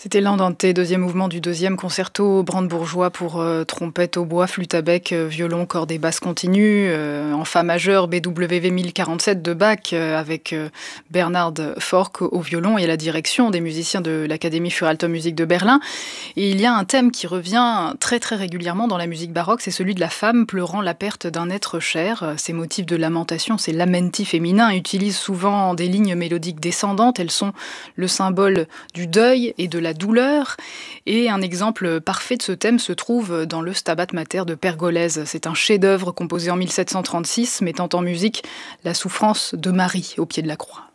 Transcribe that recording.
C'était l'Andante, deuxième mouvement du deuxième concerto brandebourgeois pour trompette, hautbois, flûte à bec, violon, cordes et basse continue, en fa majeur BWV 1047 de Bach, avec Bernhard Forck au violon et à la direction des musiciens de l'Académie für Alte Musik de Berlin. Et il y a un thème qui revient très très régulièrement dans la musique baroque, c'est celui de la femme pleurant la perte d'un être cher. Ces motifs de lamentation, ces lamenti féminins, utilisent souvent des lignes mélodiques descendantes. Elles sont le symbole du deuil et de la douleur. Et un exemple parfait de ce thème se trouve dans le Stabat Mater de Pergolèse. C'est un chef-d'œuvre composé en 1736, mettant en musique la souffrance de Marie au pied de la croix.